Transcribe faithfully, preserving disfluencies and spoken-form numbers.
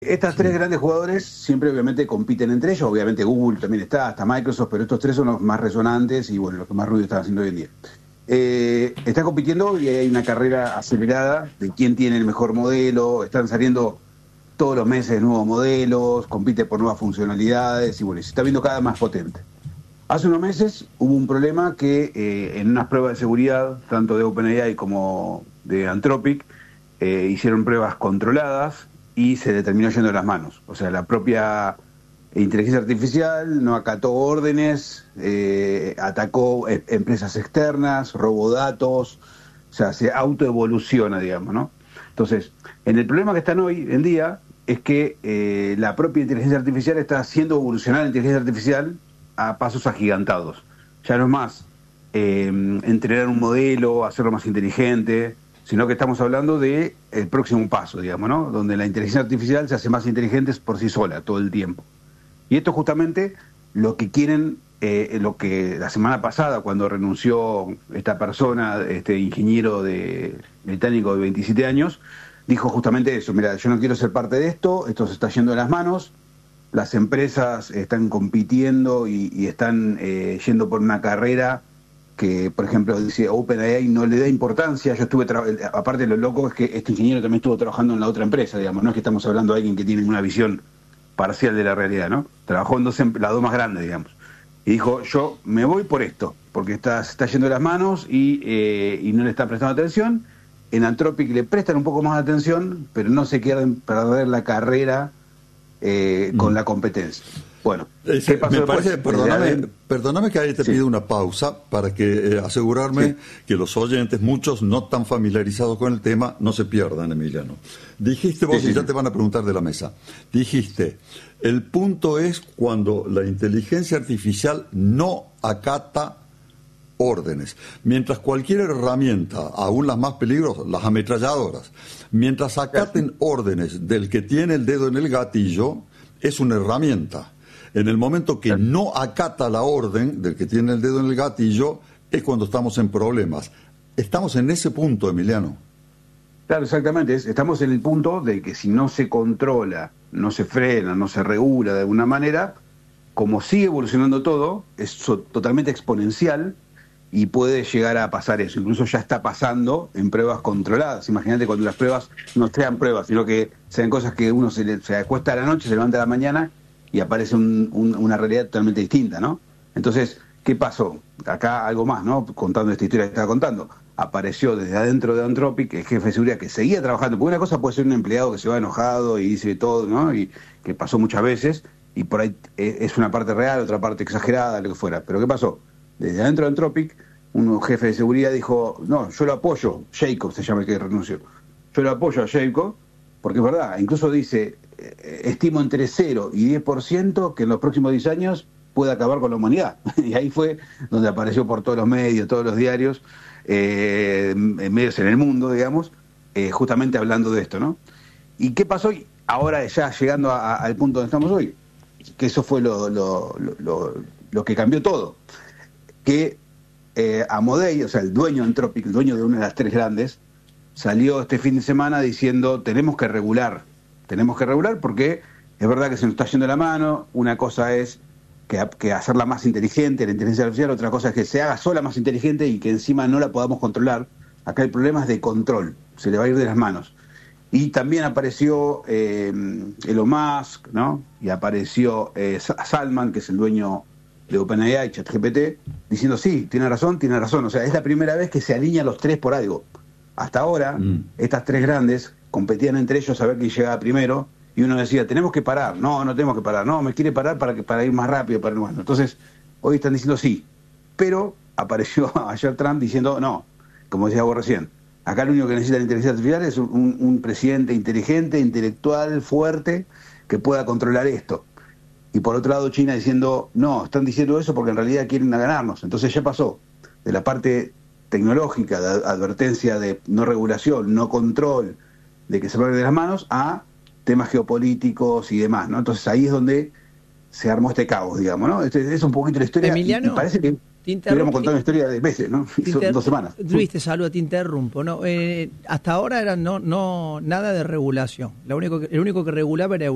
estas Sí. tres grandes jugadores siempre obviamente compiten entre ellos, obviamente Google también está, hasta Microsoft, pero estos tres son los más resonantes y bueno, los que más ruido están haciendo hoy en día. Eh, están compitiendo y hay una carrera acelerada de quién tiene el mejor modelo, están saliendo todos los meses nuevos modelos, compite por nuevas funcionalidades y bueno, se está viendo cada vez más potente. Hace unos meses hubo un problema que eh, en unas pruebas de seguridad, tanto de OpenAI como de Anthropic, eh, hicieron pruebas controladas y se le terminó yendo de las manos. O sea, la propia inteligencia artificial no acató órdenes, eh, atacó eh, empresas externas, robó datos, o sea, se autoevoluciona, digamos, ¿no? Entonces, en el problema que están hoy en día es que eh, la propia inteligencia artificial está haciendo evolucionar la inteligencia artificial a pasos agigantados. Ya no es más eh, entrenar un modelo, hacerlo más inteligente, sino que estamos hablando de el próximo paso, digamos, ¿no? Donde la inteligencia artificial se hace más inteligente por sí sola todo el tiempo. Y esto es justamente lo que quieren, eh, lo que la semana pasada, cuando renunció esta persona, este ingeniero de, británico de veintisiete años, dijo justamente eso: mira, yo no quiero ser parte de esto, esto se está yendo de las manos, las empresas están compitiendo y, y están eh, yendo por una carrera que, por ejemplo, dice OpenAI no le da importancia. Yo estuve, tra- aparte lo loco es que este ingeniero también estuvo trabajando en la otra empresa, digamos, no es que estamos hablando de alguien que tiene una visión parcial de la realidad, ¿no? Trabajó en dos, las dos más grandes, digamos. Y dijo, yo me voy por esto, porque está, se está yendo de las manos y, eh, y no le está prestando atención. En Anthropic le prestan un poco más de atención, pero no se quieren perder la carrera eh, con mm. la competencia. Bueno, Ese, ¿qué pasó me después? parece, perdóname, perdóname que ahí te sí. pido una pausa para que eh, asegurarme sí. que los oyentes, muchos no tan familiarizados con el tema, no se pierdan, Emiliano. Dijiste vos, sí, sí, y ya sí. te van a preguntar de la mesa, dijiste, el punto es cuando la inteligencia artificial no acata órdenes, mientras cualquier herramienta, aún las más peligrosas, las ametralladoras, mientras acaten órdenes del que tiene el dedo en el gatillo, es una herramienta. En el momento que no acata la orden del que tiene el dedo en el gatillo, es cuando estamos en problemas. Estamos en ese punto, Emiliano. Claro, exactamente. Estamos en el punto de que si no se controla, no se frena, no se regula de alguna manera, como sigue evolucionando todo, es so- totalmente exponencial y puede llegar a pasar eso. Incluso ya está pasando en pruebas controladas. Imagínate cuando las pruebas no sean pruebas, sino que sean cosas que uno se, le, se acuesta a la noche, se levanta a la mañana y aparece un, un, una realidad totalmente distinta, ¿no? Entonces, ¿qué pasó? Acá algo más, ¿no? Contando esta historia que estaba contando. Apareció desde adentro de Anthropic el jefe de seguridad que seguía trabajando, porque una cosa puede ser un empleado que se va enojado y dice todo, ¿no? Y que pasó muchas veces, y por ahí es una parte real, otra parte exagerada, lo que fuera. Pero ¿qué pasó? Desde adentro de Anthropic, un jefe de seguridad dijo, no, yo lo apoyo, Jacob se llama el que renunció, yo lo apoyo a Jacob, porque es verdad, incluso dice, estimo entre cero y diez por ciento que en los próximos diez años puede acabar con la humanidad. Y ahí fue donde apareció por todos los medios, todos los diarios, eh, medios en el mundo, digamos, eh, justamente hablando de esto, ¿no? ¿Y qué pasó hoy? Ahora ya llegando a, a, al punto donde estamos hoy, que eso fue lo, lo, lo, lo, lo que cambió todo, que eh, Amodei, o sea, el dueño de Anthropic, el dueño de una de las tres grandes, salió este fin de semana diciendo, tenemos que regular, tenemos que regular porque es verdad que se nos está yendo la mano. Una cosa es que, que hacerla más inteligente, la inteligencia artificial, otra cosa es que se haga sola más inteligente y que encima no la podamos controlar. Acá hay problemas de control, se le va a ir de las manos. Y también apareció eh, Elon Musk, ¿no? Y apareció eh, Salman, que es el dueño de OpenAI, ChatGPT, diciendo sí, tiene razón, tiene razón. O sea, es la primera vez que se alinean los tres por algo. Hasta ahora, mm. estas tres grandes competían entre ellos a ver quién llegaba primero, y uno decía, tenemos que parar, no, no tenemos que parar, no, me quiere parar para que para ir más rápido, para bueno. Entonces, hoy están diciendo sí, pero apareció ayer Trump diciendo no, como decía vos recién, acá lo único que necesita la inteligencia artificial es un, un presidente inteligente, intelectual, fuerte, que pueda controlar esto. Y por otro lado, China diciendo, no, están diciendo eso porque en realidad quieren ganarnos. Entonces ya pasó de la parte tecnológica, de advertencia de no regulación, no control, de que se va de las manos, a temas geopolíticos y demás, ¿no? Entonces ahí es donde se armó este caos, digamos, ¿no? Este es un poquito la historia. Emiliano, y, y parece que hubiéramos contado una historia de meses, ¿no? Inter... Dos semanas. Luis, te saludo, te interrumpo. No, eh, hasta ahora era no, no nada de regulación. Lo único que, el único que regulaba era